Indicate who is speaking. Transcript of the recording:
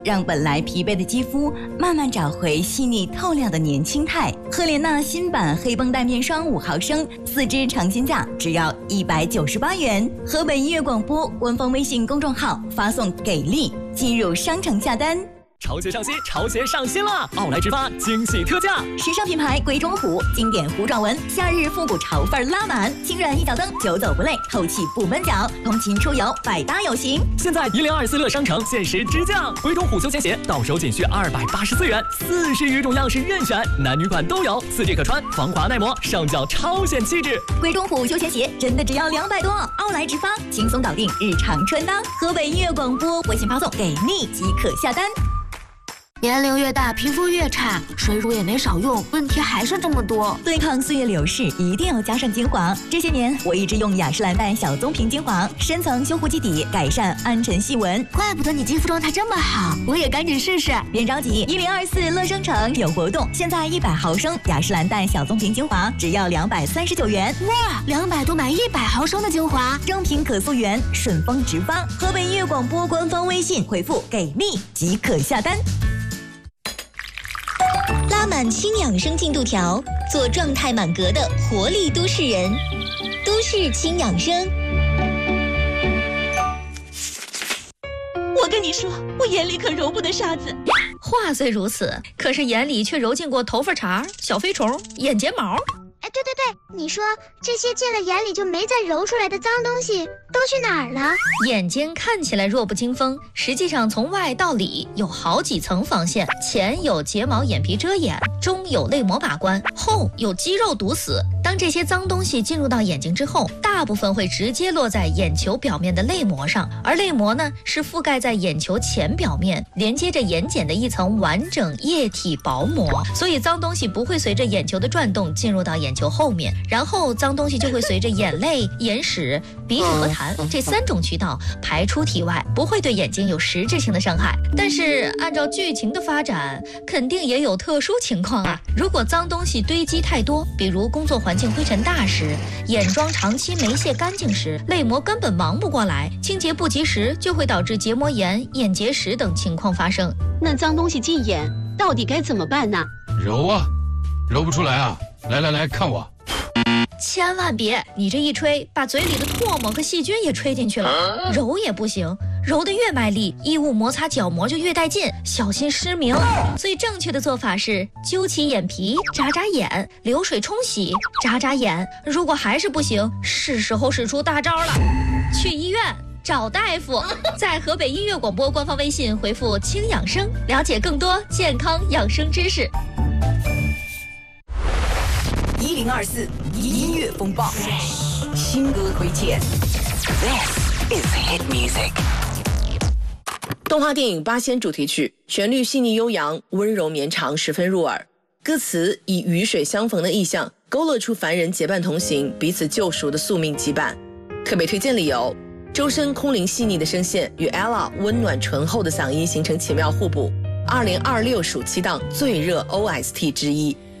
Speaker 1: 让本来疲惫的肌肤慢慢找回细腻透亮的年轻态。赫莲娜新版黑绷带面霜5毫升，4支成新价只要198元。河北音乐广播官方微信公众号发送“给力”进入商城下单。
Speaker 2: 潮鞋上新，潮鞋上新了！奥莱直发惊喜特价，
Speaker 1: 时尚品牌鬼冢虎经典弧状纹，夏日复古潮范拉满，轻软一脚蹬，久走不累，透气不闷脚，通勤出游百搭有型。
Speaker 2: 现在1024乐商城限时直降，鬼冢虎休闲鞋到手仅需284元，40余种样式任选，男女款都有，4G 可穿，防滑耐磨，上脚超显气质。
Speaker 1: 鬼冢虎休闲鞋真的只要200多，奥莱直发轻松搞定日常穿搭。河北音乐广播微信发送“给力”即可下单。
Speaker 3: 年龄越大，皮肤越差，水乳也没少用，问题还是这么多。
Speaker 1: 对抗岁月流逝，一定要加上精华。这些年，我一直用雅诗兰黛小棕瓶精华，深层修护基底，改善暗沉细纹。
Speaker 3: 怪不得你肌肤状态这么好，我也赶紧试试。
Speaker 1: 别着急，1024乐商城有活动，现在100毫升雅诗兰黛小棕瓶精华只要239元。
Speaker 3: 哇，200多买100毫升的精华，
Speaker 1: 正品可溯源，顺丰直发。河北音乐广播官方微信回复“给力”即可下单。
Speaker 4: 拉满轻养生进度条，做状态满格的活力都市人。都市轻养生。
Speaker 5: 我跟你说，我眼里可揉不得沙子。
Speaker 6: 话虽如此，可是眼里却揉进过头发茬、小飞虫、眼睫毛。
Speaker 7: 哎，对，你说这些进了眼里就没再揉出来的脏东西都去哪儿了？
Speaker 6: 眼睛看起来弱不禁风，实际上从外到里有好几层防线，前有睫毛眼皮遮掩，中有泪膜把关，后有肌肉堵死。当这些脏东西进入到眼睛之后，大部分会直接落在眼球表面的泪膜上，而泪膜呢是覆盖在眼球前表面，连接着眼睑的一层完整液体薄膜，所以脏东西不会随着眼球的转动进入到眼球后面，然后脏东西就会随着眼泪、眼屎、鼻涕和痰这3种渠道排出体外，不会对眼睛有实质性的伤害。但是按照剧情的发展，肯定也有特殊情况啊。如果脏东西堆积太多，比如工作环境灰尘大时，眼妆长期没卸干净时，泪膜根本忙不过来，清洁不及时，就会导致结膜炎、眼结石等情况发生。
Speaker 5: 那脏东西进眼到底该怎么办呢？
Speaker 8: 揉啊，揉不出来啊，来看我。
Speaker 6: 千万别，你这一吹，把嘴里的唾沫和细菌也吹进去了。揉也不行，揉得越卖力，异物摩擦角膜就越带劲，小心失明。所以正确的做法是揪起眼皮，眨眨眼，流水冲洗，眨眨眼。如果还是不行，是时候使出大招了，去医院找大夫。在河北音乐广播官方微信回复“轻养生”，了解更多健康养生知识。
Speaker 1: 1024音乐风暴新歌推荐 This is hit music。
Speaker 9: 动画电影《八仙》主题曲，旋律细腻悠扬，温柔绵长，十分入耳。歌词以雨水相逢的意象，勾勒出凡人结伴同行、彼此救赎的宿命羁绊。特别推荐理由：周深空灵细腻的声线与 Ella 温暖醇厚的嗓音形成奇妙互补。2026暑期档最热 OST 之一。